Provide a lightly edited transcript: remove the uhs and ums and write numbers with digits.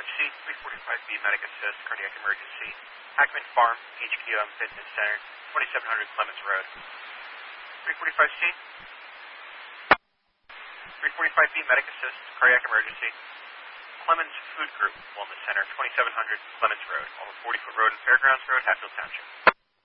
345C, 345B Medic Assist, Cardiac Emergency, Hackman Farm, HQM Fitness Center, 2700 Clemens Road. 345C, 345B Medic Assist, Cardiac Emergency, Clemens Food Group Wellness Center, 2700 Clemens Road, over 40-foot road and Fairgrounds Road, Hatfield Township.